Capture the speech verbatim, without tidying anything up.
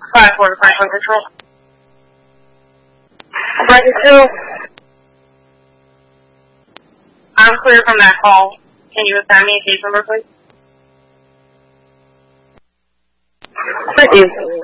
five four to five one control. Roger two. I'm clear from that call. Can you assign me a case number, please? It is